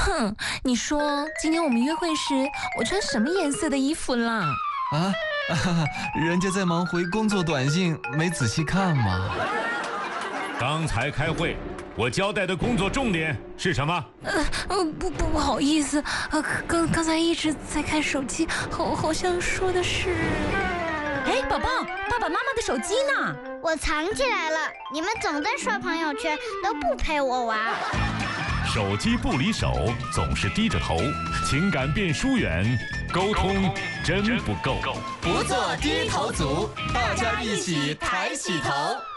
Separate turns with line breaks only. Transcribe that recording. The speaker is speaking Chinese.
哼，你说今天我们约会时我穿什么颜色的衣服啦？
人家在忙回工作短信，没仔细看嘛。
刚才开会，我交代的工作重点是什么？
不好意思，刚才一直在看手机，好像说的是……
哎，宝宝，爸爸妈妈的手机呢？
我藏起来了。你们总在刷朋友圈，都不陪我玩。
手机不离手，总是低着头，情感变疏远，沟通真不够。
不做低头族，大家一起抬起头。